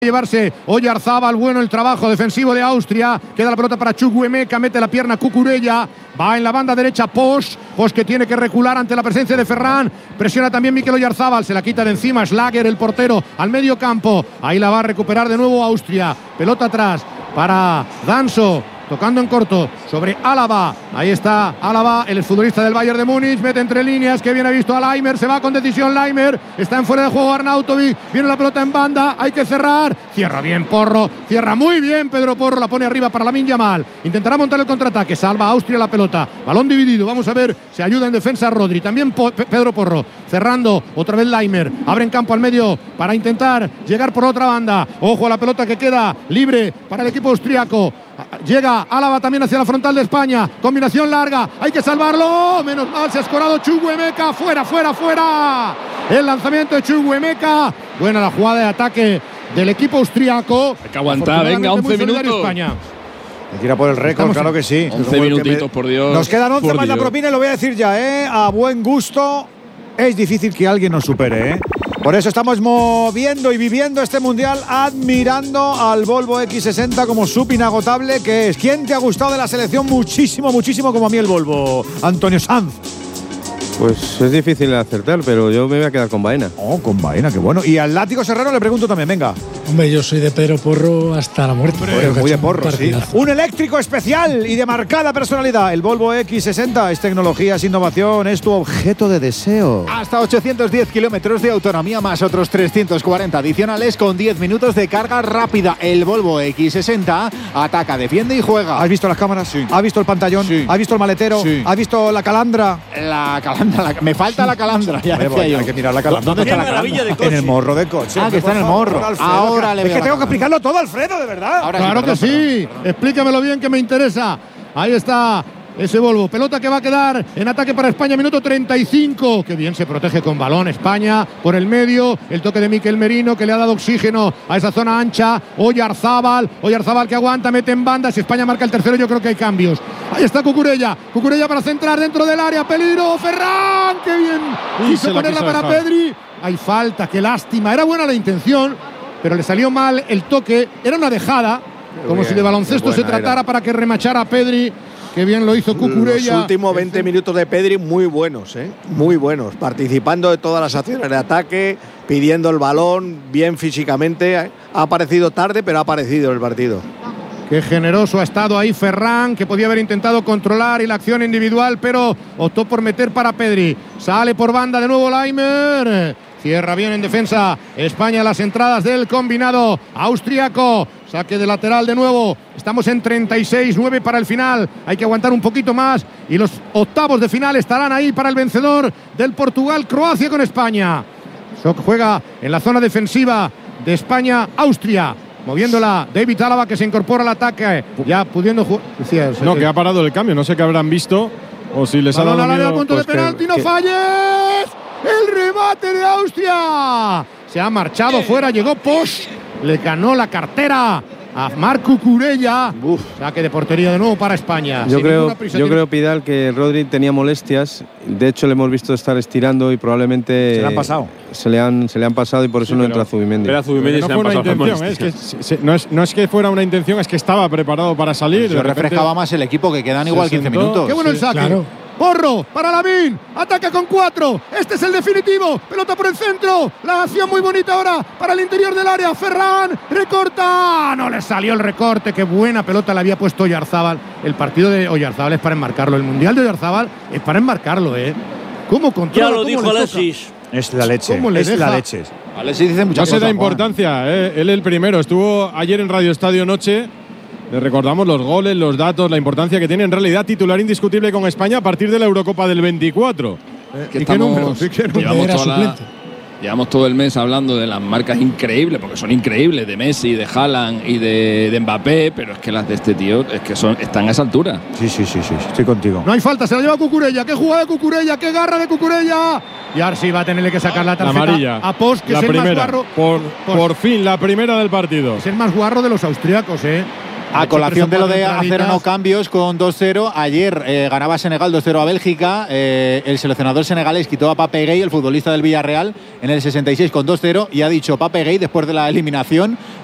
llevarse Oyarzábal. Bueno el trabajo defensivo de Austria. Queda la pelota para Chukwuemeka, mete la pierna Cucurella. Va en la banda derecha Posch que tiene que recular ante la presencia de Ferran. Presiona también Mikel Oyarzábal, se la quita de encima Schlager, el portero, al medio campo. Ahí la va a recuperar de nuevo Austria. Pelota atrás para Danso. Tocando en corto sobre Álava. Ahí está Álava, el futbolista del Bayern de Múnich. Mete entre líneas, que bien ha visto a Laimer. Se va con decisión Laimer. Está en fuera de juego Arnautovic. Viene la pelota en banda. Hay que cerrar. Cierra bien Porro. Cierra muy bien Pedro Porro. La pone arriba para Lamine Yamal. Intentará montar el contraataque. Salva a Austria la pelota. Balón dividido. Vamos a ver. Se ayuda en defensa Rodri. También Pedro Porro. Cerrando. Otra vez Laimer. Abre en campo al medio para intentar llegar por otra banda. Ojo a la pelota que queda libre para el equipo austriaco. Llega Álava también hacia la frontal de España. Combinación larga. Hay que salvarlo. Menos mal, se ha escorado Chukwuemeka. Fuera. El lanzamiento de Chukwuemeka. Buena la jugada de ataque del equipo austriaco. Hay que aguantar, venga, 11 minutos. España. Hay que ir a por el récord, claro que sí. 11 minutitos, por Dios. Nos quedan 11 más la propina y lo voy a decir ya, A buen gusto es difícil que alguien nos supere, Por eso estamos moviendo y viviendo este mundial, admirando al Volvo X60 como sub inagotable que es. ¿Quién te ha gustado de la selección muchísimo como a mí el Volvo? Antonio Sanz. Pues es difícil de acertar, pero yo me voy a quedar con Baena. Con Baena, qué bueno. Y al Látigo Serrano le pregunto también, venga. Hombre, yo soy de Pedro Porro hasta la muerte. Muy de Porro, sí. Un eléctrico especial y de marcada personalidad. El Volvo X60 es tecnología, es innovación, es tu objeto de deseo. Hasta 810 kilómetros de autonomía más otros 340 adicionales con 10 minutos de carga rápida. El Volvo X60 ataca, defiende y juega. ¿Has visto las cámaras? Sí. ¿Has visto el pantallón? Sí. ¿Has visto el maletero? Sí. ¿Has visto la calandra? Me falta la calandra. Ya hay que mirar la calandra. ¿Dónde está la calandra? En el morro de coche. Que está en el morro. Ahora le es que tengo que explicarlo todo, Alfredo, de verdad. Claro que sí. Explícamelo bien, que me interesa. Ahí está ese Volvo. Pelota que va a quedar en ataque para España, minuto 35. Qué bien se protege con balón España por el medio. El toque de Mikel Merino, que le ha dado oxígeno a esa zona ancha. Oyarzábal que aguanta, mete en banda. Si España marca el tercero, yo creo que hay cambios. Ahí está Cucurella para centrar dentro del área. Peligro, Ferran, qué bien. Quiso ponerla para Pedri. Hay falta, qué lástima. Era buena la intención, pero le salió mal el toque. Era una dejada, como si de baloncesto se tratara, para que remachara a Pedri. Qué bien lo hizo Cucurella. Los últimos 20 minutos de Pedri muy buenos, muy buenos. Participando de todas las acciones de ataque, pidiendo el balón, bien físicamente. Ha aparecido tarde, pero ha aparecido el partido. Qué generoso ha estado ahí Ferran, que podía haber intentado controlar y la acción individual, pero optó por meter para Pedri. Sale por banda de nuevo Laimer. Cierra bien en defensa España las entradas del combinado austriaco. Saque de lateral de nuevo. Estamos en 36-9 para el final. Hay que aguantar un poquito más y los octavos de final estarán ahí para el vencedor del Portugal-Croacia con España. Juega en la zona defensiva de España-Austria. Moviéndola David Álava, que se incorpora al ataque. Ya pudiendo jugar. No, que ha parado el cambio. No sé qué habrán visto o si les ha dado miedo. A punto de penalti, no falles. El remate de Austria. Se ha marchado fuera, llegó Posch. Le ganó la cartera a Marc Cucurella. Saque de portería de nuevo para España. Yo creo, Pidal, que Rodri tenía molestias. De hecho, le hemos visto estar estirando y probablemente se le han pasado. Se le han pasado y por eso no entra Zubimendi. No fue una intención, no es que fuera una intención, es que estaba preparado para salir. Se refrescaba más el equipo, que quedan igual 15 minutos. Qué bueno el saque. Claro. Porro para Lamine, ataca con 4. Este es el definitivo. Pelota por el centro. La acción muy bonita ahora para el interior del área. Ferran recorta. No le salió el recorte. Qué buena pelota le había puesto Oyarzábal. El partido de Oyarzábal es para enmarcarlo. El mundial de Oyarzábal es para enmarcarlo, ¿Cómo controla? Ya lo dijo Alexis. Es la leche. Es la leche. Alexis dice muchas cosas. No se da importancia. Él el primero. Estuvo ayer en Radio Estadio Noche. Le recordamos los goles, los datos, la importancia que tiene en realidad titular indiscutible con España a partir de la Eurocopa del 24. ¿Qué número? Llevamos todo el mes hablando de las marcas increíbles, porque son increíbles, de Messi, de Haaland y de Mbappé, pero es que las de este tío es que están a esa altura. Sí, estoy contigo. No hay falta, se la lleva Cucurella. ¡Qué jugada de Cucurella! ¡Qué garra de Cucurella! Y ahora sí va a tenerle que sacar la tarjeta amarilla a Posch, que la es el primera, más guarro. Por fin, la primera del partido. Es el más guarro de los austriacos, A colación de lo de hacer no cambios con 2-0, ayer ganaba Senegal 2-0 a Bélgica. El seleccionador senegalés quitó a Pape Gueye, el futbolista del Villarreal, en el 66 con 2-0, y ha dicho Pape Gueye, después de la eliminación,